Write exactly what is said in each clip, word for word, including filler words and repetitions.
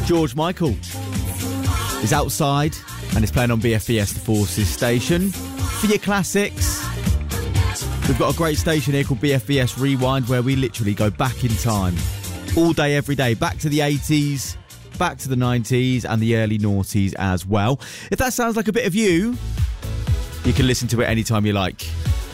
George Michael is outside and is playing on B F B S, the Forces station. For your classics, we've got a great station here called B F B S Rewind, where we literally go back in time. All day, every day. Back to the eighties, back to the nineties and the early noughties as well. If that sounds like a bit of you, you can listen to it anytime you like.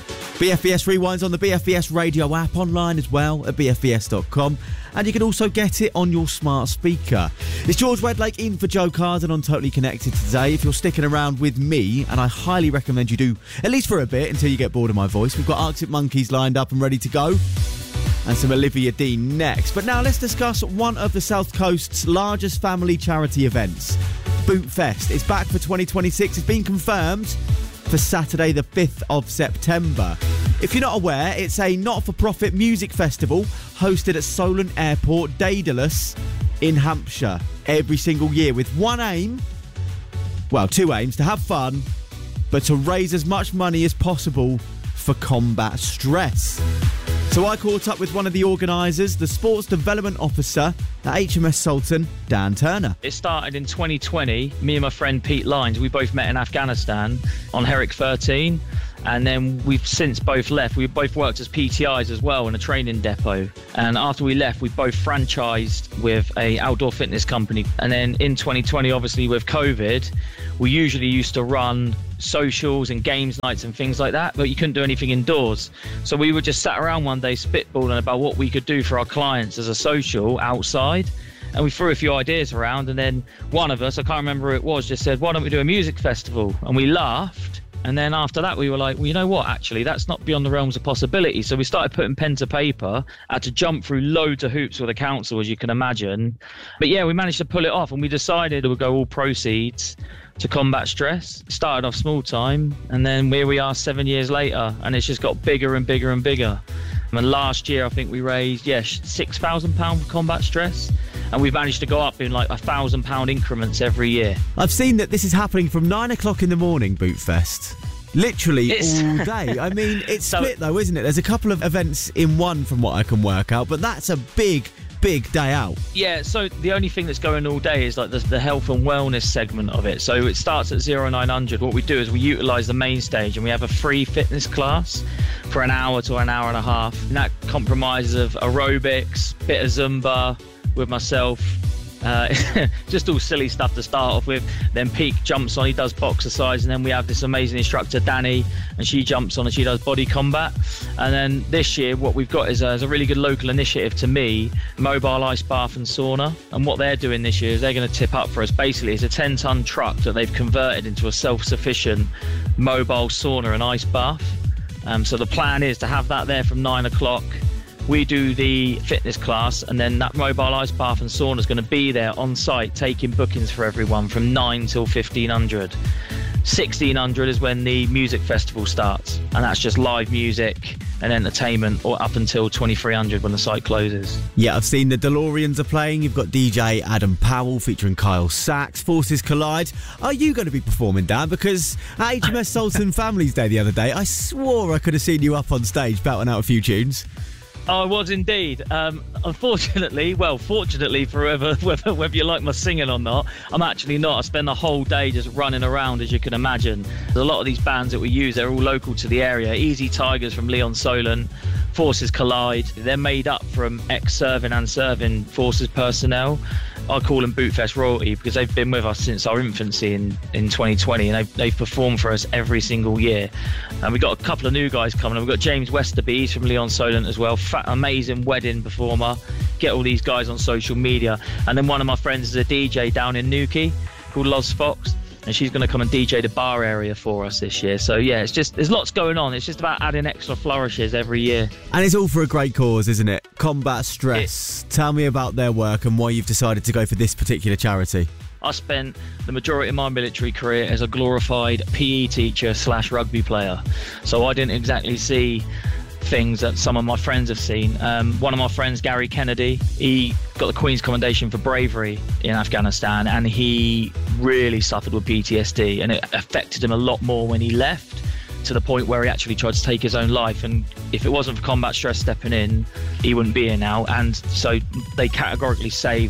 B F B S Rewind's on the B F B S radio app, online as well at b f b s dot com, and you can also get it on your smart speaker. It's George Wedlake in for Joe Carden on Totally Connected today. If you're sticking around with me, and I highly recommend you do, at least for a bit until you get bored of my voice, we've got Arctic Monkeys lined up and ready to go, and some Olivia Dean next. But now let's discuss one of the South Coast's largest family charity events, Boot Fest. It's back for twenty twenty-six. It's been confirmed for Saturday the fifth of September. If you're not aware, it's a not-for-profit music festival hosted at Solent Airport, Daedalus in Hampshire, every single year with one aim, well, two aims, to have fun, but to raise as much money as possible for combat stress. So I caught up with one of the organisers, the Sports Development Officer at H M S Sultan, Dan Turner. It started in twenty twenty. Me and my friend Pete Lines, we both met in Afghanistan on Herrick thirteen. And then we've since both left. We both worked as P T Is as well in a training depot. And after we left, we both franchised with a outdoor fitness company. And then in twenty twenty, obviously with COVID, we usually used to run socials and games nights and things like that, but you couldn't do anything indoors. So we were just sat around one day spitballing about what we could do for our clients as a social outside. And we threw a few ideas around, and then one of us, I can't remember who it was, just said, why don't we do a music festival? And we laughed. And then after that, we were like, well, you know what, actually, that's not beyond the realms of possibility. So we started putting pen to paper, had to jump through loads of hoops with the council, as you can imagine. But yeah, we managed to pull it off, and we decided it would go all proceeds to combat stress. Started off small time, and then here we are seven years later, and it's just got bigger and bigger and bigger. And last year, I think we raised, yeah, six thousand pounds for combat stress. And we've managed to go up in like a thousand pound increments every year. I've seen that this is happening from nine o'clock in the morning, Boot Fest. Literally It's- all day. I mean, it's So- split though, isn't it? There's a couple of events in one from what I can work out, but that's a big, big day out. Yeah, so the only thing that's going all day is like the, the health and wellness segment of it. So it starts at zero nine hundred. What we do is we utilise the main stage, and we have a free fitness class for an hour to an hour and a half. And that compromises of aerobics, bit of Zumba with myself, uh, just all silly stuff to start off with. Then Pete jumps on, he does boxercise, and then we have this amazing instructor, Danny, and she jumps on and she does body combat. And then this year, what we've got is a, is a really good local initiative to me, Mobile Ice Bath and Sauna. And what they're doing this year is they're going to tip up for us. Basically, it's a ten ton truck that they've converted into a self-sufficient mobile sauna and ice bath. Um, so the plan is to have that there from nine o'clock. We do the fitness class, and then that mobile ice bath and sauna is going to be there on site taking bookings for everyone from nine till fifteen hundred. sixteen hundred is when the music festival starts, and that's just live music and entertainment, or up until twenty-three hundred when the site closes. Yeah, I've seen the DeLoreans are playing. You've got D J Adam Powell featuring Kyle Sachs. Forces collide. Are you going to be performing, Dan? Because at H M S Sultan Families Day the other day, I swore I could have seen you up on stage belting out a few tunes. I was indeed. Um, unfortunately, well, fortunately for whoever, whether, whether you like my singing or not, I'm actually not. I spend the whole day just running around, as you can imagine. There's a lot of these bands that we use, they're all local to the area. Easy Tigers from Leon Solent, Forces Collide. They're made up from ex-serving and serving Forces personnel. I call them Bootfest royalty because they've been with us since our infancy in, in twenty twenty, and they've, they've performed for us every single year. And we've got a couple of new guys coming. We've got James Westerby, he's from Leon Solent as well, fat, amazing wedding performer. Get all these guys on social media. And then one of my friends is a D J down in Newquay called Loz Fox, and she's going to come and D J the bar area for us this year. So yeah, it's just, there's lots going on. It's just about adding extra flourishes every year. And it's all for a great cause, isn't it? Combat Stress. It, Tell me about their work and why you've decided to go for this particular charity. I spent the majority of my military career as a glorified P E teacher slash rugby player. So I didn't exactly see things that some of my friends have seen. Um, one of my friends, Gary Kennedy, he got the Queen's Commendation for bravery in Afghanistan, and he really suffered with P T S D, and it affected him a lot more when he left, to the point where he actually tried to take his own life. And if it wasn't for combat stress stepping in, he wouldn't be here now. And so they categorically saved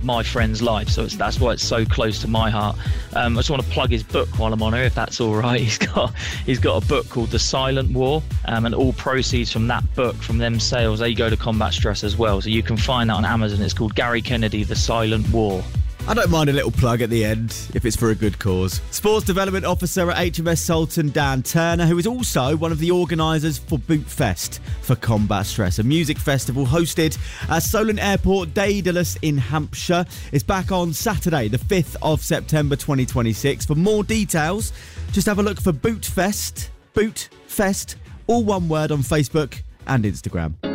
my friend's life, so it's, that's why it's so close to my heart. Um, I just want to plug his book while I'm on here, if that's all right. He's got he's got a book called The Silent War, um, and all proceeds from that book, from them sales, they go to combat stress as well. So you can find that on Amazon. It's called Gary Kennedy, The Silent War. I don't mind a little plug at the end if it's for a good cause. Sports Development Officer at H M S Sultan, Dan Turner, who is also one of the organisers for Boot Fest for Combat Stress, a music festival hosted at Solent Airport, Daedalus in Hampshire. It's back on Saturday, the fifth of September twenty twenty-six. For more details, just have a look for Boot Fest, Boot Fest, all one word, on Facebook and Instagram.